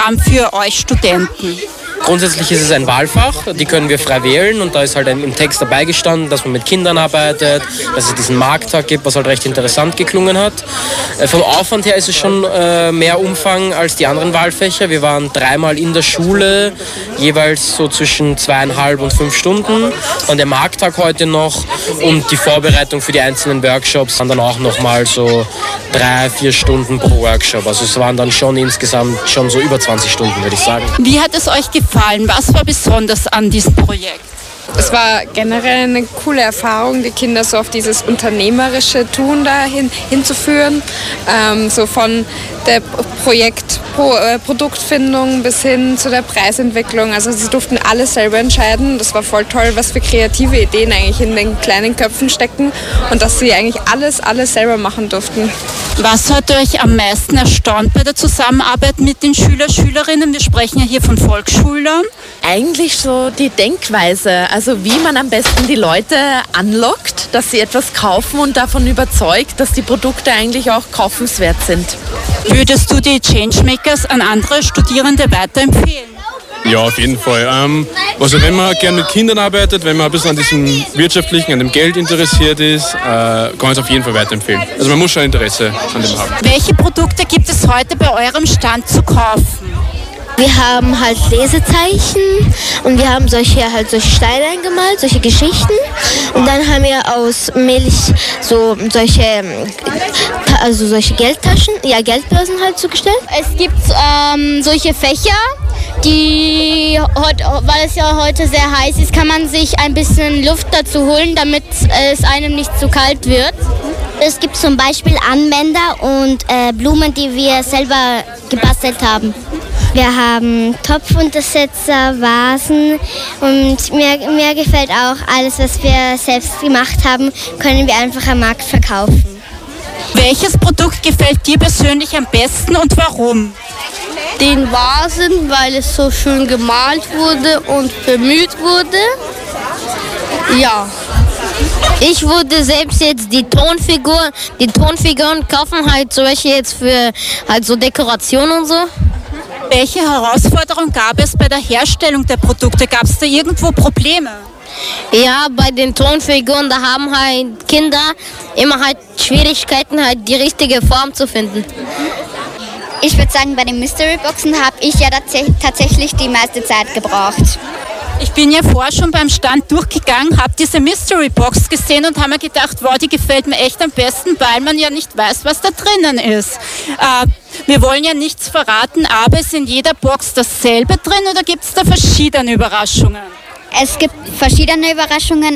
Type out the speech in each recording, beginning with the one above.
Programm für euch Studenten? Grundsätzlich ist es ein Wahlfach, die können wir frei wählen und da ist halt im Text dabei gestanden, dass man mit Kindern arbeitet, dass es diesen Markttag gibt, was halt recht interessant geklungen hat. Vom Aufwand her ist es schon mehr Umfang als die anderen Wahlfächer. Wir waren 3-mal in der Schule, jeweils so zwischen 2,5 und 5 Stunden. Dann der Markttag heute noch und die Vorbereitung für die einzelnen Workshops waren dann auch nochmal so 3-4 Stunden pro Workshop. Also es waren dann schon insgesamt schon so über 20 Stunden, würde ich sagen. Wie hat es euch gefallen? Was war besonders an diesem Projekt? Es war generell eine coole Erfahrung, die Kinder so auf dieses unternehmerische Tun dahin hinzuführen, so von der Produktfindung bis hin zu der Preisentwicklung. Also sie durften alles selber entscheiden. Das war voll toll, was für kreative Ideen eigentlich in den kleinen Köpfen stecken und dass sie eigentlich alles selber machen durften. Was hat euch am meisten erstaunt bei der Zusammenarbeit mit den Schülerinnen? Wir sprechen ja hier von Volksschülern. Eigentlich so die Denkweise, also wie man am besten die Leute anlockt, dass sie etwas kaufen und davon überzeugt, dass die Produkte eigentlich auch kaufenswert sind. Würdest du die Changemakers an andere Studierende weiterempfehlen? Ja, auf jeden Fall. Also wenn man gerne mit Kindern arbeitet, wenn man ein bisschen an diesem Wirtschaftlichen, an dem Geld interessiert ist, kann man es auf jeden Fall weiterempfehlen. Also man muss schon Interesse an dem haben. Welche Produkte gibt es heute bei eurem Stand zu kaufen? Wir haben halt Lesezeichen und wir haben solche Steine eingemalt, solche Geschichten. Und dann haben wir aus Milch solche Geldtaschen, Geldbörsen halt zugestellt. Es gibt solche Fächer, die, weil es ja heute sehr heiß ist, kann man sich ein bisschen Luft dazu holen, damit es einem nicht zu kalt wird. Es gibt zum Beispiel Armbänder und Blumen, die wir selber gebastelt haben. Wir haben Topfuntersetzer, Vasen und mir gefällt auch alles, was wir selbst gemacht haben, können wir einfach am Markt verkaufen. Welches Produkt gefällt dir persönlich am besten und warum? Den Vasen, weil es so schön gemalt wurde und bemüht wurde. Ja. Ich würde selbst jetzt die Tonfiguren kaufen, halt solche jetzt für halt so Dekoration und so. Welche Herausforderung gab es bei der Herstellung der Produkte? Gab es da irgendwo Probleme? Ja, bei den Tonfiguren, da haben halt Kinder immer halt Schwierigkeiten, halt die richtige Form zu finden. Ich würde sagen, bei den Mystery Boxen habe ich ja tatsächlich die meiste Zeit gebraucht. Ich bin ja vorher schon beim Stand durchgegangen, habe diese Mystery Box gesehen und habe mir gedacht, wow, die gefällt mir echt am besten, weil man ja nicht weiß, was da drinnen ist. Wir wollen ja nichts verraten, aber ist in jeder Box dasselbe drin oder gibt es da verschiedene Überraschungen? Es gibt verschiedene Überraschungen,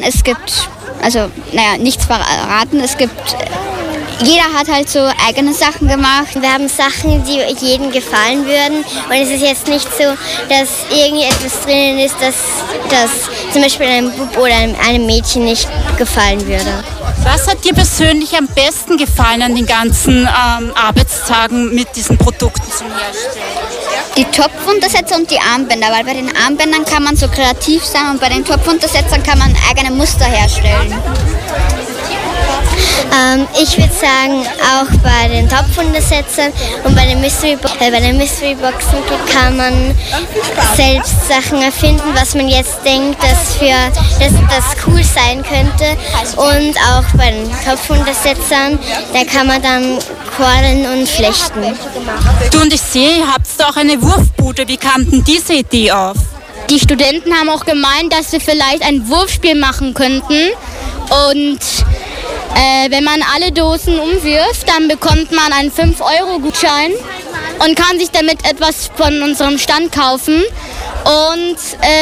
nichts verraten, jeder hat halt so eigene Sachen gemacht. Wir haben Sachen, die jedem gefallen würden. Und es ist jetzt nicht so, dass irgendetwas drinnen ist, das zum Beispiel einem Bub oder einem Mädchen nicht gefallen würde. Was hat dir persönlich am besten gefallen an den ganzen Arbeitstagen mit diesen Produkten zum Herstellen? Die Topfuntersetzer und die Armbänder, weil bei den Armbändern kann man so kreativ sein und bei den Topfuntersetzern kann man eigene Muster herstellen. Ich würde sagen, auch bei den Topfuntersetzern und bei den Mystery Boxen kann man selbst Sachen erfinden, was man jetzt denkt, dass cool sein könnte. Und auch bei den Topfuntersetzern, da kann man dann kordeln und flechten. Du und ich sehe, ihr habt da auch eine Wurfbude. Wie kam denn diese Idee auf? Die Studenten haben auch gemeint, dass wir vielleicht ein Wurfspiel machen könnten. Und wenn man alle Dosen umwirft, dann bekommt man einen 5-Euro-Gutschein und kann sich damit etwas von unserem Stand kaufen. Und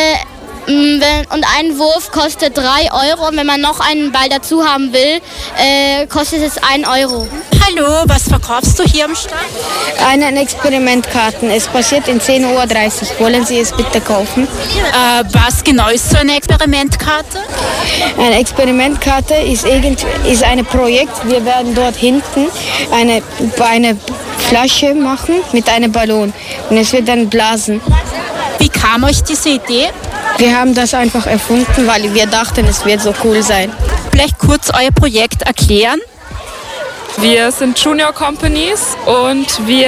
ein Wurf kostet 3 Euro und wenn man noch einen Ball dazu haben will, kostet es 1 Euro. Hallo, was verkaufst du hier am Stand? Eine Experimentkarten. Es passiert in 10:30 Uhr. Wollen Sie es bitte kaufen? Was genau ist so eine Experimentkarte? Eine Experimentkarte ist ein Projekt. Wir werden dort hinten eine Flasche machen mit einem Ballon und es wird dann blasen. Wie kam euch diese Idee? Wir haben das einfach erfunden, weil wir dachten, es wird so cool sein. Vielleicht kurz euer Projekt erklären? Wir sind Junior Companies und wir